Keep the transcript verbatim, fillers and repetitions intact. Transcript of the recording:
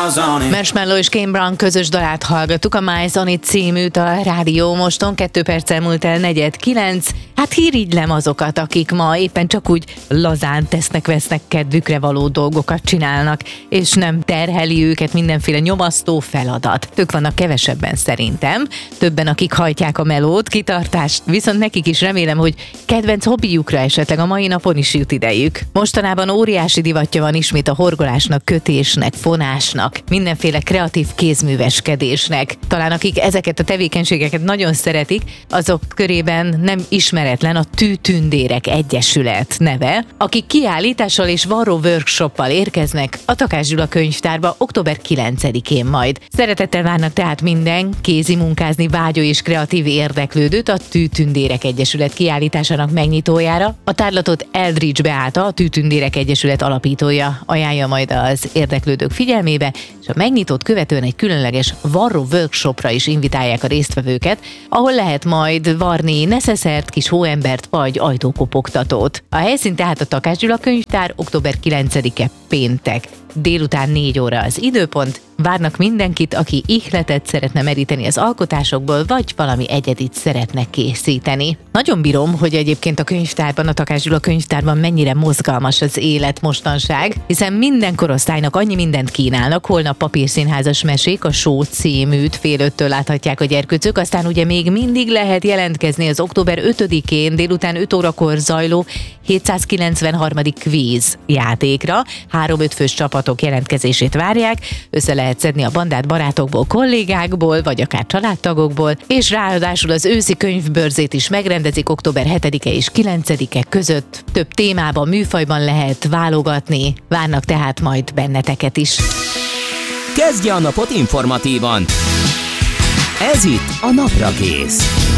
Marshmello és Kane Brown közös dalát hallgattuk, a My On It címűt a Rádió Moston, kettő perccel múlt el negyed kilenc. Hát hírigylem azokat, akik ma éppen csak úgy lazán tesznek-vesznek, kedvükre való dolgokat csinálnak, és nem terheli őket mindenféle nyomasztó feladat. Ők vannak kevesebben szerintem, többen, akik hajtják a melót, kitartást, viszont nekik is remélem, hogy kedvenc hobbijukra esetleg a mai napon is jut idejük. Mostanában óriási divatja van ismét a horgolásnak, kötésnek, fonásnak, mindenféle kreatív kézműveskedésnek. Talán akik ezeket a tevékenységeket nagyon szeretik, azok körében nem ismeretlen a Tűtündérek Egyesület neve, akik kiállítással és varró workshoppal érkeznek a Takács Gyula könyvtárba október kilencedikén majd. Szeretettel várnak tehát minden kézi munkázni vágyó és kreatív érdeklődőt a Tűtündérek Egyesület kiállításának megnyitójára. A tárlatot Eldridge Beáta, a Tűtündérek Egyesület alapítója ajánlja majd az érdeklődők figyelmébe, és a megnyitót követően egy különleges varró workshopra is invitálják a résztvevőket, ahol lehet majd varni neszeszert, kis hóembert vagy ajtókopogtatót. A helyszín tehát a Takács Gyula könyvtár, október kilencedike péntek. Délután négy óra az időpont, várnak mindenkit, aki ihletet szeretne meríteni az alkotásokból, vagy valami egyedit szeretne készíteni. Nagyon bírom, hogy egyébként a könyvtárban, a Takács Gyula könyvtárban mennyire mozgalmas az élet mostanság, hiszen minden korosztálynak annyi mindent kínálnak. Holnap papírszínházas mesék, a Show címűt fél öttől láthatják a gyerkőcök, aztán ugye még mindig lehet jelentkezni az október ötödikén délután öt órakor zajló hétszázkilencvenharmadik kvíz játékra. Három-öt fős csapatok jelentkezését várják, össze lehet szedni a bandát barátokból, kollégákból, vagy akár családtagokból, és ráadásul az őszi könyvbörzét is megrendezik október hetedike és kilencedike között. Több témában, műfajban lehet válogatni, várnak tehát majd benneteket is. Kezdje a napot informatívan! Ez itt a Naprakész.